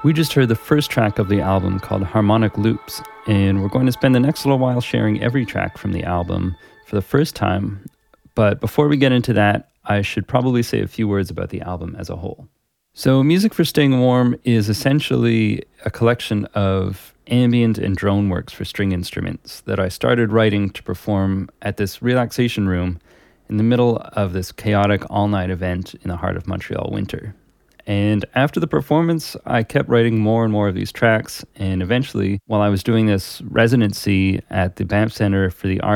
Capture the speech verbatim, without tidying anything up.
We just heard the first track of the album called Harmonic Loops, and we're going to spend the next little while sharing every track from the album for the first time. But before we get into that, I should probably say a few words about the album as a whole. So Music for Staying Warm is essentially a collection of ambient and drone works for string instruments that I started writing to perform at this relaxation room in the middle of this chaotic all-night event in the heart of Montreal winter. And after the performance, I kept writing more and more of these tracks, and eventually, while I was doing this residency at the Banff Centre for the Arts